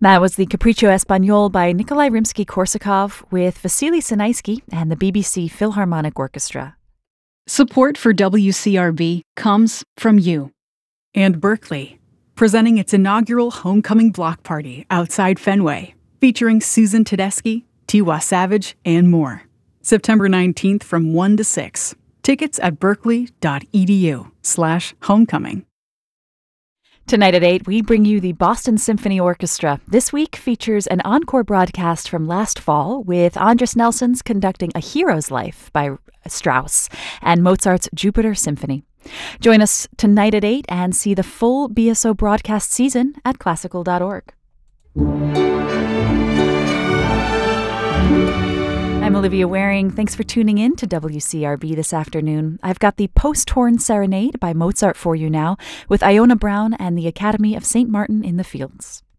That was the Capriccio Espagnol by Nikolai Rimsky-Korsakov with Vasily Sinaisky and the BBC Philharmonic Orchestra. Support for WCRB comes from you and Berkeley, presenting its inaugural homecoming block party outside Fenway, featuring Susan Tedeschi, Tiwa Savage, and more. September 19th from 1 to 6. Tickets at berkeley.edu/homecoming. Tonight at 8, we bring you the Boston Symphony Orchestra. This week features an encore broadcast from last fall with Andris Nelsons conducting A Hero's Life by Strauss and Mozart's Jupiter Symphony. Join us tonight at 8 and see the full BSO broadcast season at classical.org. I'm Olivia Waring. Thanks for tuning in to WCRB this afternoon. I've got the Post-Horn Serenade by Mozart for you now with Iona Brown and the Academy of St. Martin in the Fields.